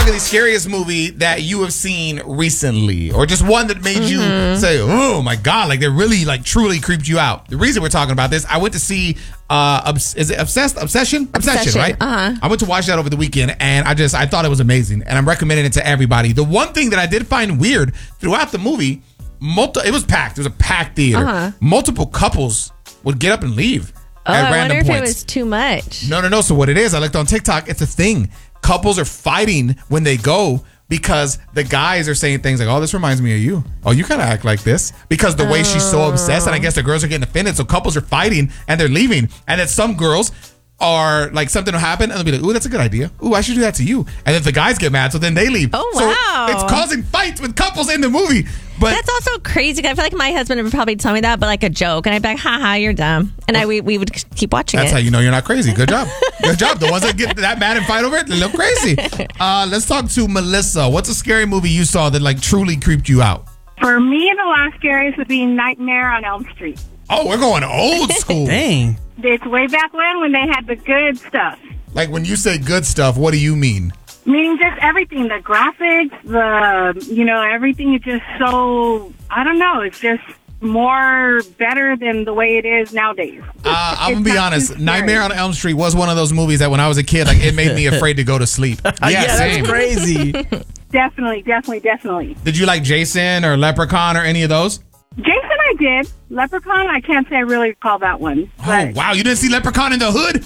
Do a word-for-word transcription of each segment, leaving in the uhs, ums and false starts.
me the scariest movie that you have seen recently, or just one that made mm-hmm. you say, "Oh my god!" Like they really, like, truly creeped you out. The reason we're talking about this, I went to see, uh, Obs- is it Obsessed? Obsession? Obsession, Obsession right? Uh-huh. I went to watch that over the weekend, and I just, I thought it was amazing, and I'm recommending it to everybody. The one thing that I did find weird throughout the movie, multi- it was packed. It was a packed theater. Uh-huh. Multiple couples would get up and leave. Oh, at I random wonder if points. it was too much. No, no, no. So what it is, I looked on TikTok. It's a thing. Couples are fighting when they go because the guys are saying things like, "Oh, this reminds me of you. Oh, you kind of act like this." Because the way she's so obsessed, and I guess the girls are getting offended. So couples are fighting and they're leaving. And then some girls are like, something will happen and they'll be like, "Ooh, that's a good idea. Ooh, I should do that to you." And then the guys get mad, so then they leave. Oh, so wow. it's causing fights with couples in the movie. But that's also crazy. I feel like my husband would probably tell me that, but like a joke, and I'd be like, "Haha, you're dumb," and I we, we would keep watching that's it. how you know you're not crazy. Good job. Good job. The ones that get that mad and fight over it, they look crazy. Uh, let's talk to Melissa. What's a scary movie you saw that like truly creeped you out? For me, the last scariest would be Nightmare on Elm Street. Oh, we're going old school. Dang. It's way back when when they had the good stuff. Like when you say good stuff, what do you mean? Meaning just everything, the graphics, the, you know, everything is just so, I don't know, it's just more better than the way it is nowadays. Uh, I'm going to be honest. Nightmare on Elm Street was one of those movies that when I was a kid, like it made me afraid to go to sleep. Yeah, yeah same. That's crazy. Definitely, definitely, definitely. Did you like Jason or Leprechaun or any of those? Jason I did. Leprechaun, I can't say I really recall that one. Oh, wow. You didn't see Leprechaun in the Hood?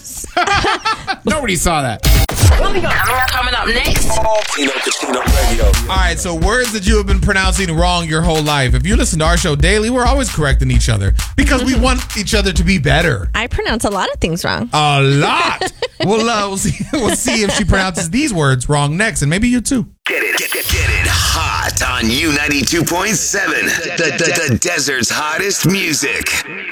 Nobody saw that. Coming up, coming up next. Tino Casino Radio. All right, so words that you have been pronouncing wrong your whole life. If you listen to our show daily, we're always correcting each other because we want each other to be better. I pronounce a lot of things wrong. A lot. We'll, uh, we'll see. We'll see if she pronounces these words wrong next, and maybe you too. Get it, get, get, get it hot on U ninety-two point seven, the, the, the desert's hottest music.